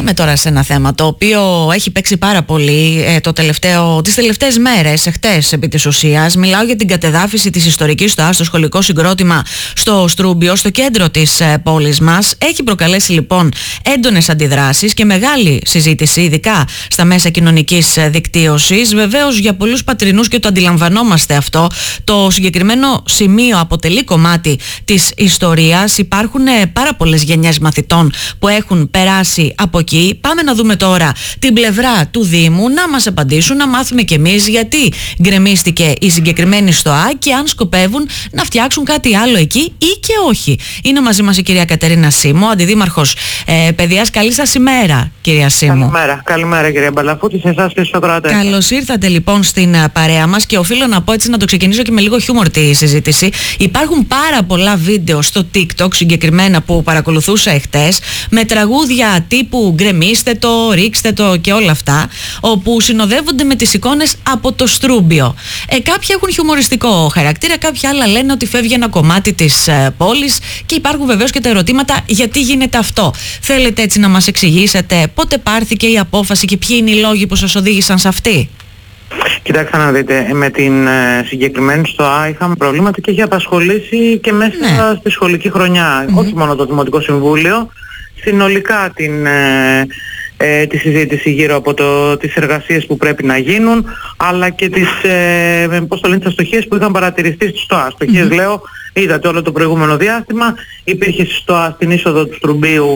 Πάμε τώρα σε ένα θέμα το οποίο έχει παίξει πάρα πολύ τις τελευταίες μέρες, εχθές επί της ουσίας. Μιλάω για την κατεδάφιση της ιστορικής ΣΤΟΑ στο σχολικό συγκρότημα στο Στρούμπιο, στο κέντρο της πόλης μας. Έχει προκαλέσει λοιπόν έντονες αντιδράσεις και μεγάλη συζήτηση, ειδικά στα μέσα κοινωνικής δικτύωσης. Βεβαίως για πολλούς πατρινούς, και το αντιλαμβανόμαστε αυτό, το συγκεκριμένο σημείο αποτελεί κομμάτι της ιστορίας. Υπάρχουν πάρα πολλές γενιές μαθητών που έχουν περάσει από εκεί. Πάμε να δούμε τώρα την πλευρά του Δήμου, να μας απαντήσουν, να μάθουμε κι εμείς γιατί γκρεμίστηκε η συγκεκριμένη ΣΤΟΑ και αν σκοπεύουν να φτιάξουν κάτι άλλο εκεί ή και όχι. Είναι μαζί μας η κυρία Κατερίνα Σίμω, αντιδήμαρχος παιδείας. Καλή σας ημέρα, κυρία Σίμω. Καλημέρα κυρία Μπαλαφούτη, σε εσάς και στους ακροατές. Καλώς ήρθατε λοιπόν στην παρέα μας και οφείλω να πω, έτσι να το ξεκινήσω και με λίγο χιούμορ τη συζήτηση. Υπάρχουν πάρα πολλά βίντεο στο TikTok συγκεκριμένα που παρακολουθούσα εχθές, με τραγούδια τύπου γκρεμίστε το, ρίξτε το και όλα αυτά, όπου συνοδεύονται με τις εικόνες από το Στρούμπιο. Κάποιοι έχουν χιουμοριστικό χαρακτήρα, κάποιοι άλλα λένε ότι φεύγει ένα κομμάτι της πόλης και υπάρχουν βεβαίως και τα ερωτήματα γιατί γίνεται αυτό. Θέλετε έτσι να μας εξηγήσετε πότε πάρθηκε η απόφαση και ποιοι είναι οι λόγοι που σας οδήγησαν σε αυτή? Κοιτάξτε να δείτε, με την συγκεκριμένη ΣΤΟΑ είχαμε προβλήματα και έχει απασχολήσει και μέσα στη σχολική χρονιά. Όχι μόνο το Δημοτικό Συμβούλιο, συνολικά τη συζήτηση γύρω από τις εργασίες που πρέπει να γίνουν, αλλά και τις τις αστοχίες που είχαν παρατηρηθεί στη ΣΤΟΑ. Αστοχίες λέω, είδατε όλο το προηγούμενο διάστημα, υπήρχε στη ΣΤΟΑ στην είσοδο του Στρουμπίου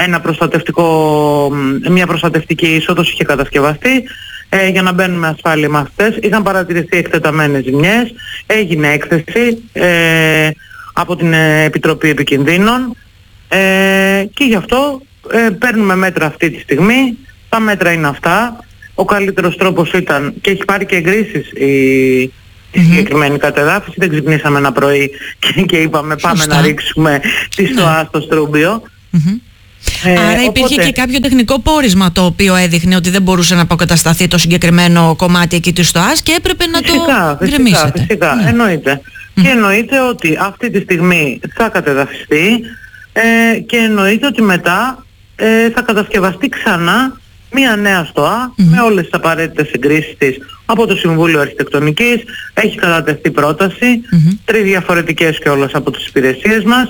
μια προστατευτική είσοδος, είχε κατασκευαστεί για να μπαίνουν με ασφάλεια μαθητές. Είχαν παρατηρηθεί εκτεταμένες ζημιές, έγινε έκθεση από την Επιτροπή Επικινδύνων και γι' αυτό παίρνουμε μέτρα αυτή τη στιγμή. Τα μέτρα είναι αυτά. Ο καλύτερος τρόπος ήταν, και έχει πάρει και εγκρίσεις η συγκεκριμένη κατεδάφιση, δεν ξυπνήσαμε ένα πρωί και είπαμε πάμε να ρίξουμε τη ΣΤΟΑ στο Στρούμπιο. Άρα υπήρχε και κάποιο τεχνικό πόρισμα το οποίο έδειχνε ότι δεν μπορούσε να αποκατασταθεί το συγκεκριμένο κομμάτι εκεί της ΣΤΟΑ και έπρεπε να το γκρεμίσετε. Φυσικά, εννοείται. Και εννοείται ότι αυτή τη στιγμή θα κατεδαφιστεί και εννοείται ότι μετά θα κατασκευαστεί ξανά μια νέα ΣΤΟΑ με όλες τις απαραίτητες εγκρίσεις της από το Συμβούλιο Αρχιτεκτονικής. Έχει κατατεθεί πρόταση, 3 διαφορετικές κιόλας από τις υπηρεσίες μας,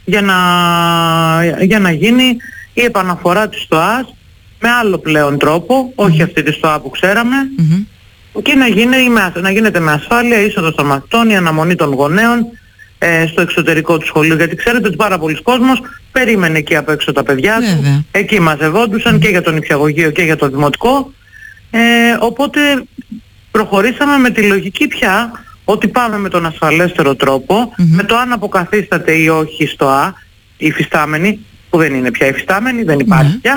για να γίνει η επαναφορά της ΣΤΟΑς με άλλο πλέον τρόπο, όχι αυτή τη ΣΤΟΑ που ξέραμε, και να γίνεται με ασφάλεια, είσοδος των μαθητών, η αναμονή των γονέων στο εξωτερικό του σχολείου, γιατί ξέρετε ότι πάρα πολλοί κόσμος περίμενε εκεί απ' έξω τα παιδιά του, εκεί μαζευόντουσαν και για το νηπιαγωγείο και για το δημοτικό, οπότε προχωρήσαμε με τη λογική πια ότι πάμε με τον ασφαλέστερο τρόπο, με το αν αποκαθίσταται ή όχι η ΣΤΟΑ, η υφιστάμενη, που δεν είναι πια υφιστάμενη, δεν υπάρχει πια,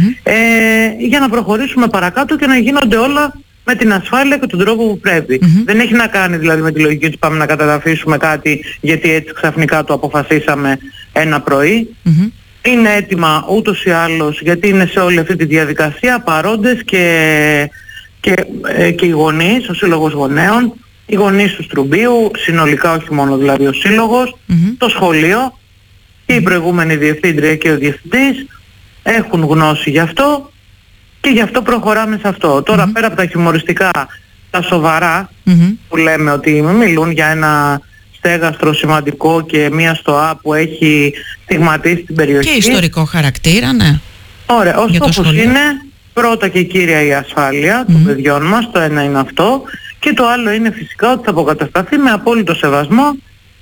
για να προχωρήσουμε παρακάτω και να γίνονται όλα με την ασφάλεια και τον τρόπο που πρέπει. Δεν έχει να κάνει δηλαδή με τη λογική ότι πάμε να καταδαφίσουμε κάτι γιατί έτσι ξαφνικά το αποφασίσαμε ένα πρωί. Είναι έτοιμα ούτως ή άλλως, γιατί είναι σε όλη αυτή τη διαδικασία παρόντες και οι γονείς, ο Σύλλογος Γονέων, οι γονείς του Στρουμπίου, συνολικά, όχι μόνο δηλαδή ο Σύλλογος, το σχολείο και η προηγούμενη διευθύντρια και ο διευθυντής έχουν γνώση γι' αυτό και γι' αυτό προχωράμε σε αυτό. Τώρα πέρα από τα χιουμοριστικά, τα σοβαρά που λέμε ότι μιλούν για ένα στέγαστρο σημαντικό και μια ΣΤΟΑ που έχει στιγματίσει την περιοχή. Και ιστορικό χαρακτήρα, ναι. Ωραία, ο στόχος είναι πρώτα και κύρια η ασφάλεια των παιδιών μας, το ένα είναι αυτό. Και το άλλο είναι φυσικά ότι θα αποκατασταθεί με απόλυτο σεβασμό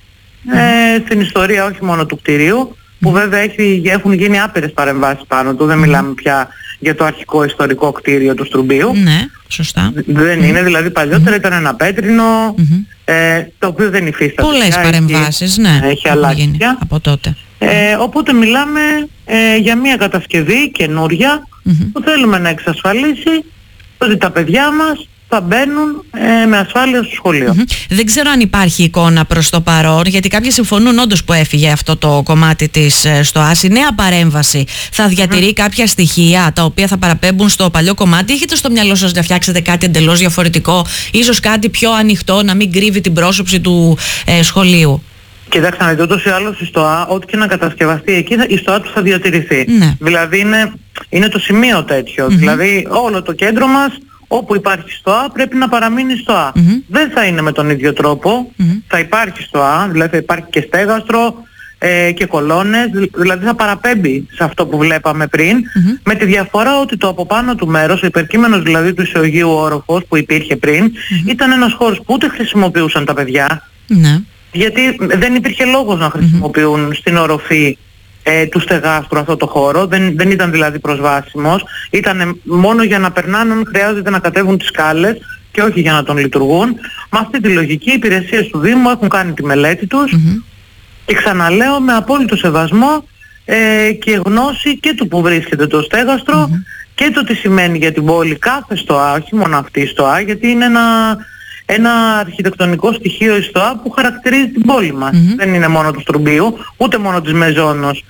στην ιστορία όχι μόνο του κτηρίου, που βέβαια έχουν γίνει άπειρες παρεμβάσεις πάνω του, δεν μιλάμε πια για το αρχικό ιστορικό κτίριο του Στρουμπίου. Ναι, σωστά. Δεν είναι, δηλαδή παλιότερα ήταν ένα πέτρινο, το οποίο δεν υφίσταται. Πολλές παρεμβάσεις, έχει αλλάξει από τότε. Οπότε μιλάμε για μια κατασκευή καινούρια που θέλουμε να εξασφαλίσει ότι τα παιδιά μας θα μπαίνουν με ασφάλεια στο σχολείο. Δεν ξέρω αν υπάρχει εικόνα προς το παρόν, γιατί κάποιοι συμφωνούν όντως που έφυγε αυτό το κομμάτι της ΣΤΟΑς. Η νέα παρέμβαση θα διατηρεί κάποια στοιχεία τα οποία θα παραπέμπουν στο παλιό κομμάτι. Έχετε στο μυαλό σας να φτιάξετε κάτι εντελώς διαφορετικό, ίσως κάτι πιο ανοιχτό, να μην κρύβει την πρόσωψη του σχολείου? Κοιτάξτε να δείτε, ούτως ή άλλως η ΣΤΟΑ, ό,τι και να κατασκευαστεί εκεί, η ΣΤΟΑ του θα διατηρηθεί. Ναι. Δηλαδή είναι το σημείο τέτοιο. Δηλαδή όλο το κέντρο μας, όπου υπάρχει ΣΤΟΑ, πρέπει να παραμείνει ΣΤΟΑ. Δεν θα είναι με τον ίδιο τρόπο. Θα υπάρχει ΣΤΟΑ, δηλαδή θα υπάρχει και στέγαστρο και κολόνες, δηλαδή θα παραπέμπει σε αυτό που βλέπαμε πριν, με τη διαφορά ότι το από πάνω του μέρος, ο υπερκείμενος δηλαδή του ισογείου όροφος που υπήρχε πριν, ήταν ένας χώρος που ούτε χρησιμοποιούσαν τα παιδιά, γιατί δεν υπήρχε λόγος να χρησιμοποιούν στην οροφή του στεγάστρου αυτό το χώρο, δεν ήταν δηλαδή προσβάσιμος, ήταν μόνο για να περνάνε αν χρειάζεται να κατέβουν τις σκάλες και όχι για να τον λειτουργούν. Με αυτή τη λογική οι υπηρεσίες του Δήμου έχουν κάνει τη μελέτη τους και ξαναλέω με απόλυτο σεβασμό και γνώση και του που βρίσκεται το στέγαστρο και το τι σημαίνει για την πόλη κάθε ΣΤΟΑ, όχι μόνο αυτή η ΣΤΟΑ, γιατί είναι ένα αρχιτεκτονικό στοιχείο η ΣΤΟΑ που χαρακτηρίζει την πόλη μας. Δεν είναι μόνο του Στρουμπίου, ούτε μόνο της Μεζόνος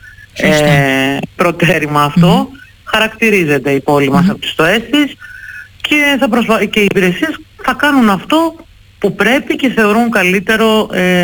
προτέρημα αυτό. Χαρακτηρίζεται η πόλη μας από τις ΣΤΟΕΣ της και οι υπηρεσίες θα κάνουν αυτό που πρέπει και θεωρούν καλύτερο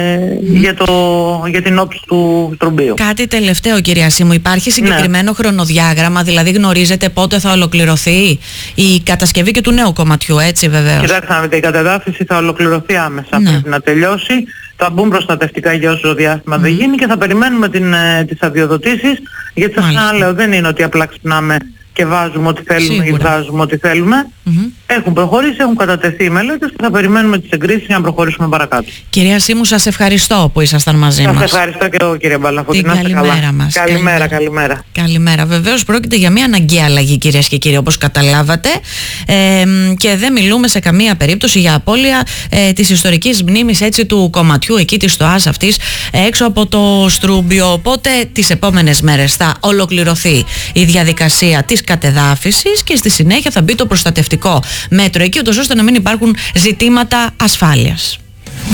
για την όψη του Στρουμπίου. Κάτι τελευταίο, κυρία Σίμου, υπάρχει συγκεκριμένο χρονοδιάγραμμα, δηλαδή γνωρίζετε πότε θα ολοκληρωθεί η κατασκευή και του νέου κομματιού, έτσι βεβαίως? Κοιτάξτε, η κατεδάφιση θα ολοκληρωθεί άμεσα, πρέπει να τελειώσει. Θα μπουν προστατευτικά για όσο διάστημα δεν γίνει και θα περιμένουμε τις αδειοδοτήσεις, γιατί σας ξαναλέω, δεν είναι ότι απλά ξυπνάμε και βάζουμε ό,τι θέλουμε ή βγάζουμε ό,τι θέλουμε. Έχουν προχωρήσει, έχουν κατατεθεί οι μελέτες και θα περιμένουμε τις εγκρίσεις για να προχωρήσουμε παρακάτω. Κυρία Σίμου, σας ευχαριστώ που ήσασταν μαζί μας. Σας ευχαριστώ και εγώ, κύριε Μπαλαφούτη. Να είστε καλά. Μας. Καλημέρα. Καλημέρα. Βεβαίως πρόκειται για μια αναγκαία αλλαγή, κυρίες και κύριοι, όπως καταλάβατε, και δεν μιλούμε σε καμία περίπτωση για απώλεια της ιστορικής μνήμης, έτσι, του κομματιού εκεί της ΣΤΟΑΣ αυτής έξω από το Στρούμπιο. Οπότε τις επόμενες μέρες θα ολοκληρωθεί η διαδικασία της κατεδάφισης και στη συνέχεια θα μπει το προστατευτικό μέτρο εκεί, ώστε να μην υπάρχουν ζητήματα ασφάλειας.